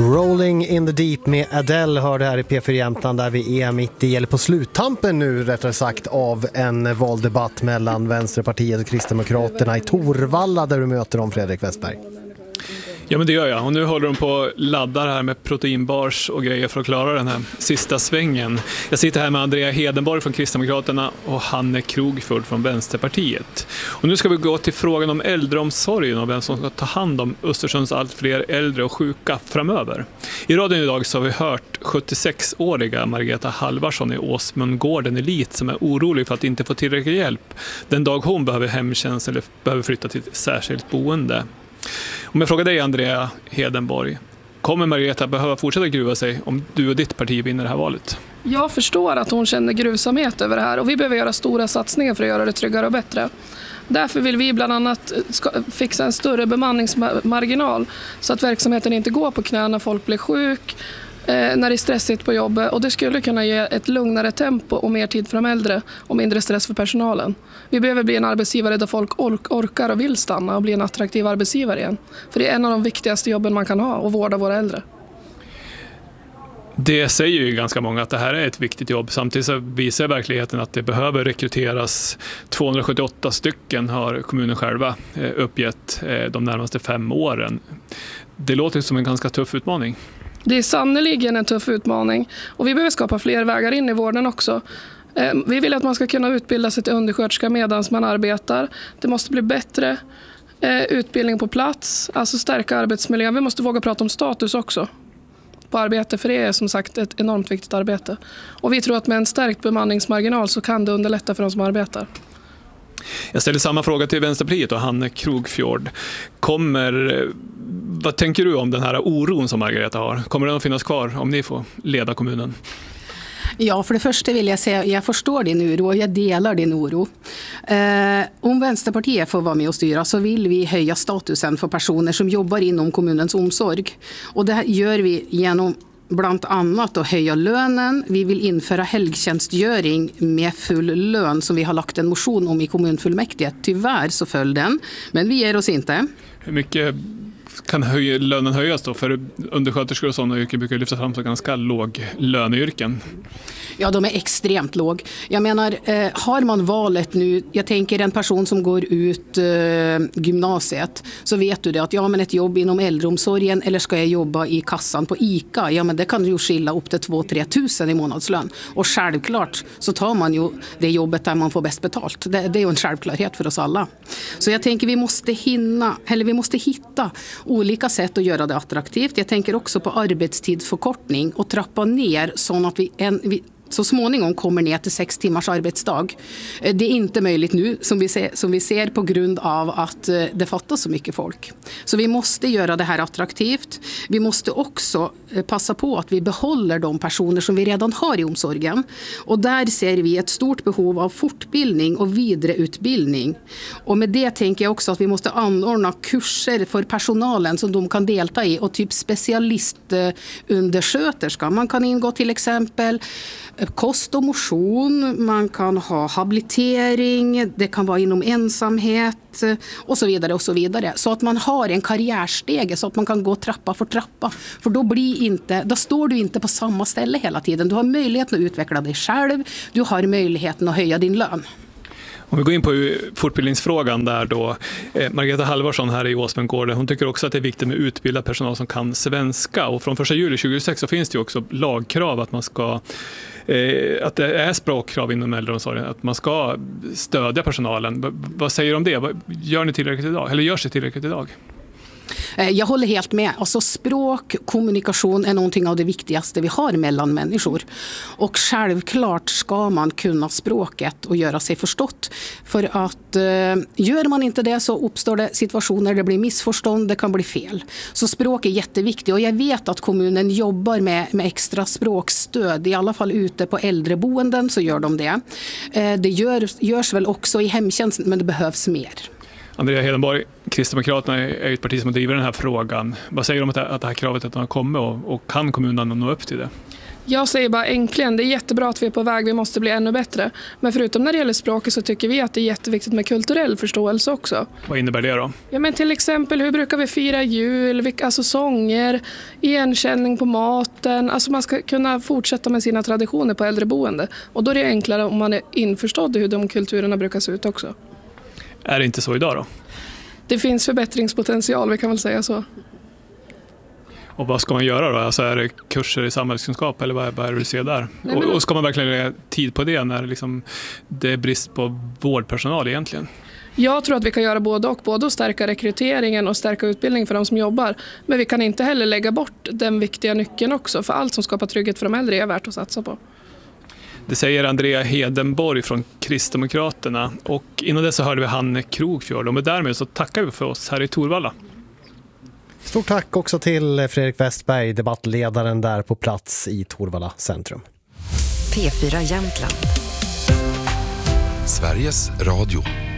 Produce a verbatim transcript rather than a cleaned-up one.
Rolling in the Deep med Adele hörde här i P fyra Jämtland, där vi är mitt i, eller på sluttampen nu rättare sagt, av en valdebatt mellan Vänsterpartiet och Kristdemokraterna i Torvalla, där du möter dem, Fredrik Westberg. Ja, men det gör jag. Och nu håller de på att ladda här med proteinbars och grejer för att klara den här sista svängen. Jag sitter här med Andrea Hedenborg från Kristdemokraterna och Hanne Krogfjord från Vänsterpartiet. Och nu ska vi gå till frågan om äldreomsorgen och vem som ska ta hand om Östersunds allt fler äldre och sjuka framöver. I radion idag så har vi hört sjuttiosex-åriga Margareta Halvarsson i Åsmundgården Elit som är orolig för att inte få tillräcklig hjälp den dag hon behöver hemtjänst eller behöver flytta till ett särskilt boende. Om jag frågar dig, Andrea Hedenborg, kommer Margareta behöva fortsätta gruva sig om du och ditt parti vinner det här valet? Jag förstår att hon känner gruvsamhet över det här och vi behöver göra stora satsningar för att göra det tryggare och bättre. Därför vill vi bland annat fixa en större bemanningsmarginal så att verksamheten inte går på knä när folk blir sjuk, när det är stressigt på jobbet, och det skulle kunna ge ett lugnare tempo och mer tid för de äldre och mindre stress för personalen. Vi behöver bli en arbetsgivare där folk ork- orkar och vill stanna och bli en attraktiv arbetsgivare igen. För det är en av de viktigaste jobben man kan ha, att vårda våra äldre. Det säger ju ganska många att det här är ett viktigt jobb. Samtidigt så visar verkligheten att det behöver rekryteras tvåhundrasjuttioåtta stycken, har kommunen själva uppgett, de närmaste fem åren. Det låter som en ganska tuff utmaning. Det är sannoliken en tuff utmaning och vi behöver skapa fler vägar in i vården också. Vi vill att man ska kunna utbilda sig till undersköterska medan man arbetar. Det måste bli bättre utbildning på plats, alltså stärka arbetsmiljön. Vi måste våga prata om status också på arbete, för det är som sagt ett enormt viktigt arbete. Och vi tror att med en stärkt bemanningsmarginal så kan det underlätta för de som arbetar. Jag ställer samma fråga till Vänsterpartiet och Hanne Krogfjord. Kommer, vad tänker du om den här oron som Margareta har? Kommer den att finnas kvar om ni får leda kommunen? Ja, för det första vill jag säga jag förstår din oro och jag delar din oro. Eh, om Vänsterpartiet får vara med och styra så vill vi höja statusen för personer som jobbar inom kommunens omsorg. Och det gör vi genom bland annat att höja lönen. Vi vill införa helgtjänstgöring med full lön som vi har lagt en motion om i kommunfullmäktige. Tyvärr så föll den, men vi ger oss inte. Hur mycket kan höja, lönen höjas då? För undersköterskor och sådana yrken brukar lyfta fram så ganska låg löneyrken. Ja, de är extremt låg. Jag menar, eh, har man valet nu, jag tänker en person som går ut eh, gymnasiet, så vet du det att ja, men ett jobb inom äldreomsorgen eller ska jag jobba i kassan på ICA, ja men det kan ju skilla upp till två till tre tusen i månadslön. Och självklart så tar man ju det jobbet där man får bäst betalt. Det, det är ju en självklarhet för oss alla. Så jag tänker vi måste hinna, eller vi måste hitta olika sätt att göra det attraktivt. Jag tänker också på arbetstidsförkortning och trappa ner så att vi, en, vi så småningom kommer ner till sex timmars arbetsdag. Det är inte möjligt nu som vi ser, som vi ser på grund av att det fattas så mycket folk. Så vi måste göra det här attraktivt. Vi måste också passa på att vi behåller de personer som vi redan har i omsorgen. Och där ser vi ett stort behov av fortbildning och vidareutbildning. Och med det tänker jag också att vi måste anordna kurser för personalen som de kan delta i, och typ specialistundersköterska. Man kan ingå till exempel kost och motion, man kan ha habilitering, det kan vara inom ensamhet och så vidare och så vidare. Så att man har en karriärstege så att man kan gå trappa för trappa. För då, blir inte, då står du inte på samma ställe hela tiden. Du har möjligheten att utveckla dig själv, du har möjligheten att höja din lön. Om vi går in på fortbildningsfrågan där då, eh, Margareta Halvarsson här i Åsmundgården, hon tycker också att det är viktigt med utbildad personal som kan svenska, och från första juli tjugohundrasex så finns det ju också lagkrav att man ska eh, att det är språkkrav inom äldreomsorgen, att man ska stödja personalen. V- vad säger du om det? Gör ni tillräckligt idag? Eller görs det tillräckligt idag? Jag håller helt med. Alltså språk, kommunikation är någonting av det viktigaste vi har mellan människor. Och självklart ska man kunna språket och göra sig förstått. För att eh, gör man inte det så uppstår det situationer där det blir missförstånd, det kan bli fel. Så språk är jätteviktigt, och jag vet att kommunen jobbar med, med extra språkstöd. I alla fall ute på äldreboenden så gör de det. Eh, det gör, görs väl också i hemtjänsten, men det behövs mer. Andrea Hedenborg, Kristdemokraterna är ett parti som driver den här frågan. Vad säger du om att det här kravet att har kommit, och, och kan kommunen nå upp till det? Jag säger bara äntligen, det är jättebra att vi är på väg, vi måste bli ännu bättre. Men förutom när det gäller språket så tycker vi att det är jätteviktigt med kulturell förståelse också. Vad innebär det då? Ja, men till exempel, hur brukar vi fira jul? Vilka, alltså sånger, igenkänning på maten. Alltså man ska kunna fortsätta med sina traditioner på äldreboende. Och då är det enklare om man är införstådd i hur de kulturerna brukar se ut också. Är det inte så idag då? Det finns förbättringspotential, vi kan väl säga så. Och vad ska man göra då? Alltså är det kurser i samhällskunskap eller vad är det du ser där? Nej, men... och, och ska man verkligen lägga tid på det när liksom det är brist på vårdpersonal egentligen? Jag tror att vi kan göra både och, både att stärka rekryteringen och stärka utbildning för de som jobbar. Men vi kan inte heller lägga bort den viktiga nyckeln också, för allt som skapar trygghet för de äldre är värt att satsa på. Det säger Andrea Hedenborg från Kristdemokraterna, och innan det så hörde vi Hanne Krogfjord, och med därmed så tackar vi för oss här i Torvalla. Stort tack också till Fredrik Westberg, debattledaren där på plats i Torvalla centrum. P fyra Jämtland. Sveriges Radio.